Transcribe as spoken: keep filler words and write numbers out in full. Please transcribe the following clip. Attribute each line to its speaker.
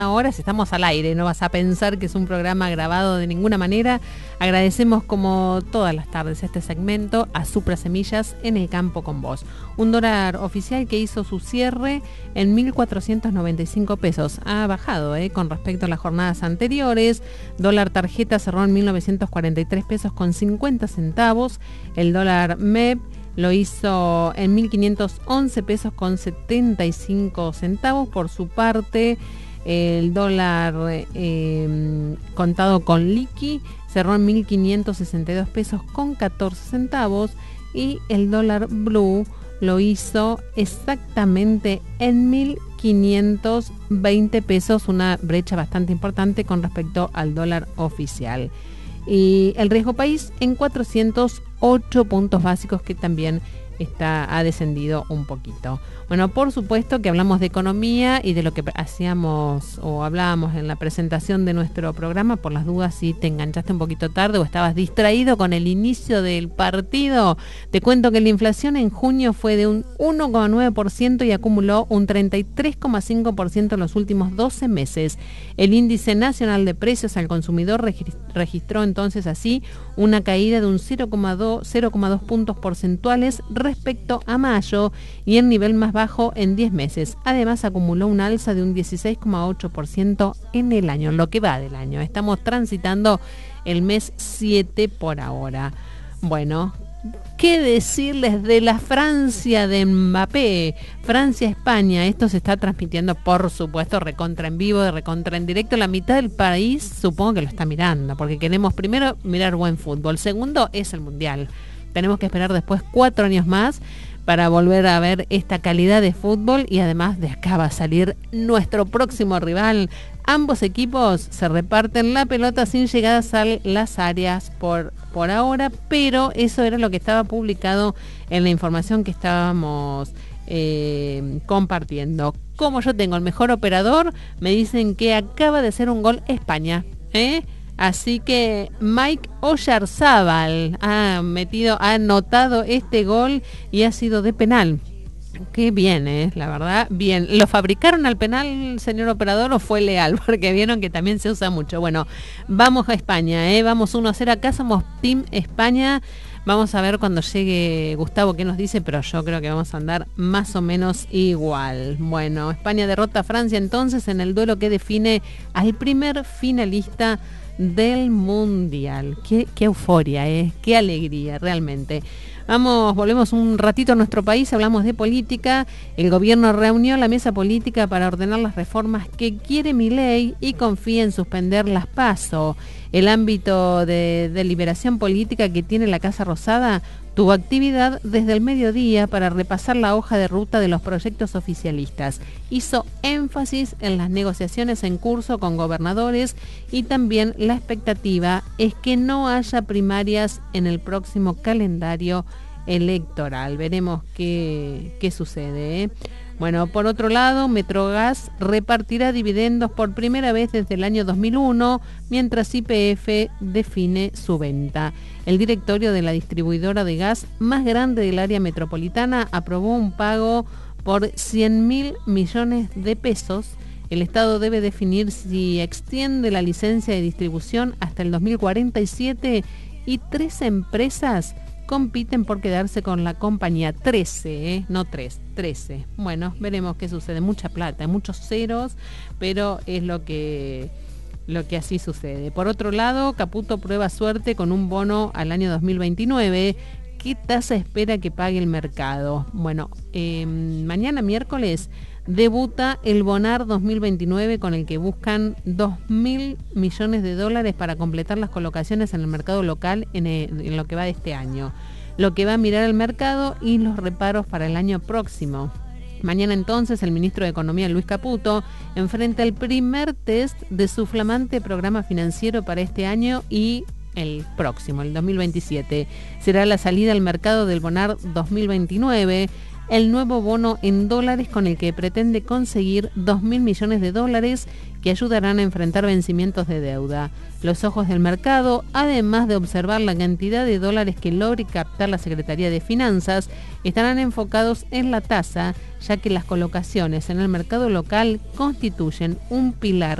Speaker 1: Ahora, si estamos al aire, no vas a pensar que es un programa grabado de ninguna manera. Agradecemos como todas las tardes este segmento a Supra Semillas en el campo con vos. Un dólar oficial que hizo su cierre en mil cuatrocientos noventa y cinco pesos. Ha bajado eh, con respecto a las jornadas anteriores. Dólar tarjeta cerró en mil novecientos cuarenta y tres pesos con cincuenta centavos. El dólar M E P lo hizo en mil quinientos once pesos con setenta y cinco centavos. Por su parte, el dólar eh, contado con liqui cerró en mil quinientos sesenta y dos pesos con catorce centavos y el dólar blue lo hizo exactamente en mil quinientos veinte pesos, una brecha bastante importante con respecto al dólar oficial. Y el riesgo país en cuatrocientos ocho puntos básicos, que también está, ha descendido un poquito. Bueno, por supuesto que hablamos de economía y de lo que hacíamos o hablábamos en la presentación de nuestro programa. Por las dudas, si te enganchaste un poquito tarde o estabas distraído con el inicio del partido, te cuento que la inflación en junio fue de un uno coma nueve por ciento y acumuló un treinta y tres coma cinco por ciento en los últimos doce meses. El índice nacional de precios al consumidor registró entonces así una caída de un cero coma dos puntos porcentuales respecto a mayo y el nivel más bajo en diez meses. Además, acumuló un alza de un dieciséis coma ocho por ciento en el año, lo que va del año. Estamos transitando el mes siete por ahora. Bueno, ¿qué decirles de la Francia de Mbappé? Francia-España, esto se está transmitiendo, por supuesto, recontra en vivo, de recontra en directo. La mitad del país supongo que lo está mirando, porque queremos primero mirar buen fútbol. Segundo, es el Mundial. Tenemos que esperar después cuatro años más para volver a ver esta calidad de fútbol, y además de acá va a salir nuestro próximo rival. Ambos equipos se reparten la pelota sin llegadas a las áreas por, por ahora, pero eso era lo que estaba publicado en la información que estábamos eh, compartiendo. Como yo tengo el mejor operador, me dicen que acaba de hacer un gol España, ¿eh? Así que Mike Oyarzábal ha metido, ha anotado este gol y ha sido de penal. Qué bien, ¿eh? La verdad, bien. ¿Lo fabricaron al penal, señor operador, o fue leal? Porque vieron que también se usa mucho. Bueno, vamos a España, ¿eh? Vamos uno a cero acá, somos Team España. Vamos a ver cuando llegue Gustavo qué nos dice, pero yo creo que vamos a andar más o menos igual. Bueno, España derrota a Francia entonces en el duelo que define al primer finalista del Mundial. Qué, qué euforia, ¿eh? Qué alegría, realmente. Vamos, volvemos un ratito a nuestro país, hablamos de política. El gobierno reunió la mesa política para ordenar las reformas que quiere Milei y confía en suspender las PASO. El ámbito de deliberación política que tiene la Casa Rosada tuvo actividad desde el mediodía para repasar la hoja de ruta de los proyectos oficialistas. Hizo énfasis en las negociaciones en curso con gobernadores y también la expectativa es que no haya primarias en el próximo calendario electoral. Veremos qué, qué sucede, ¿eh? Bueno, por otro lado, Metrogas repartirá dividendos por primera vez desde el año dos mil uno, mientras Y P F define su venta. El directorio de la distribuidora de gas más grande del área metropolitana aprobó un pago por cien mil millones de pesos. El Estado debe definir si extiende la licencia de distribución hasta el dos mil cuarenta y siete y tres empresas compiten por quedarse con la compañía. trece, ¿eh? No tres, trece. Bueno, veremos qué sucede. Mucha plata, muchos ceros, pero es lo que, lo que así sucede. Por otro lado, Caputo prueba suerte con un bono al año dos mil veintinueve. ¿Qué tasa espera que pague el mercado? Bueno, eh, mañana miércoles debuta el Bonar dos mil veintinueve, con el que buscan dos mil millones de dólares para completar las colocaciones en el mercado local en, el, en lo que va de este año. Lo que va a mirar el mercado y los reparos para el año próximo. Mañana entonces el ministro de Economía, Luis Caputo, enfrenta el primer test de su flamante programa financiero para este año y el próximo, el dos mil veintisiete. Será la salida al mercado del Bonar dos mil veintinueve. el nuevo bono en dólares con el que pretende conseguir dos mil millones de dólares que ayudarán a enfrentar vencimientos de deuda. Los ojos del mercado, además de observar la cantidad de dólares que logre captar la Secretaría de Finanzas, estarán enfocados en la tasa, ya que las colocaciones en el mercado local constituyen un pilar